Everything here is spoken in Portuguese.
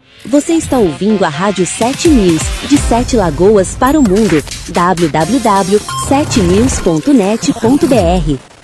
Você está ouvindo a Rádio 7 News, de 7 Lagoas para o mundo. www.7news.net.br